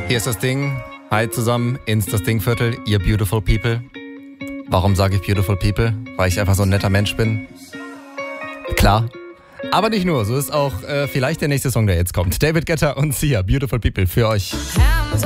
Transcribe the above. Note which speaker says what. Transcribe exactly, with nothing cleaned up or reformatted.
Speaker 1: Hier ist das Ding. Hi zusammen ins Das Ding-Viertel, ihr beautiful people. Warum sage ich beautiful people? Weil ich einfach so ein netter Mensch bin. Klar. Aber nicht nur, so ist auch äh, vielleicht der nächste Song, der jetzt kommt. David Guetta und Sia, Beautiful People, für euch.
Speaker 2: Hands